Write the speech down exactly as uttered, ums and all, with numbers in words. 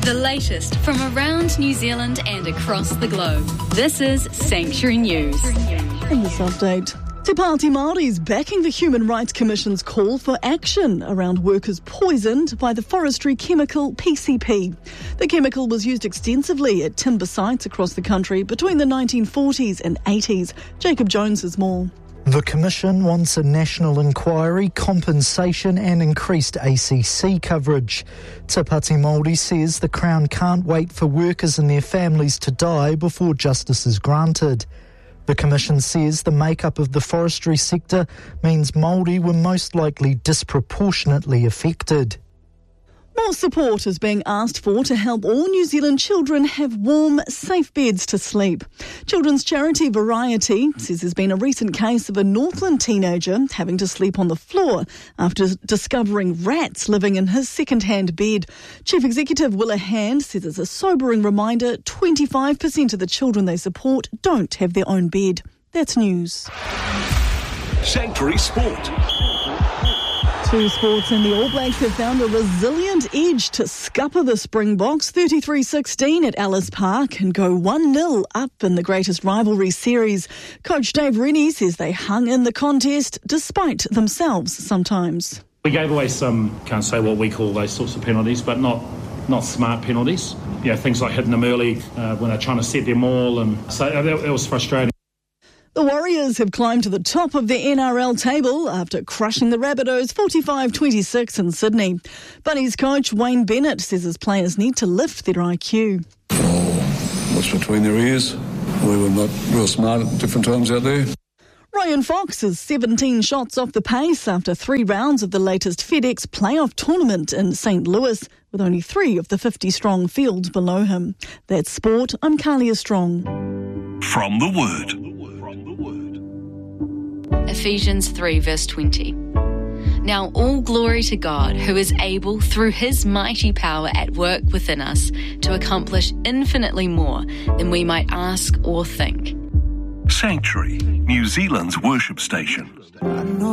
The latest from around New Zealand and across the globe. This is Sanctuary News. In this update, Te Pāti Māori is backing the Human Rights Commission's call for action around workers poisoned by the forestry chemical P C P. The chemical was used extensively at timber sites across the country between the nineteen forties and eighties. Jacob Jones has more. The Commission wants a national inquiry, compensation and increased A C C coverage. Te Pāti Māori says the Crown can't wait for workers and their families to die before justice is granted. The Commission says the makeup of the forestry sector means Māori were most likely disproportionately affected. More support is being asked for to help all New Zealand children have warm, safe beds to sleep. Children's charity Variety says there's been a recent case of a Northland teenager having to sleep on the floor after discovering rats living in his second-hand bed. Chief Executive Willa Hand says it's a sobering reminder twenty-five percent of the children they support don't have their own bed. That's news. Sanctuary Sport. Two sports, and the All Blacks have found a resilient edge to scupper the Springboks thirty-three sixteen at Ellis Park and go one nil up in the greatest rivalry series. Coach Dave Rennie says they hung in the contest despite themselves sometimes. We gave away some, can't say what we call those sorts of penalties, but not not smart penalties. You know, things like hitting them early uh, when they're trying to set their maul, and so that, that was frustrating. The Warriors have climbed to the top of the N R L table after crushing the Rabbitohs forty-five twenty-six in Sydney. Bunnies coach Wayne Bennett says his players need to lift their I Q. Oh, what's between their ears? We were not real smart at different times out there. Ryan Fox is seventeen shots off the pace after three rounds of the latest FedEx playoff tournament in Saint Louis, with only three of the fifty-strong fields below him. That's sport. I'm Kalia Strong. From the Word. Ephesians three verse twenty. Now all glory to God, who is able through his mighty power at work within us to accomplish infinitely more than we might ask or think. Sanctuary, New Zealand's worship station.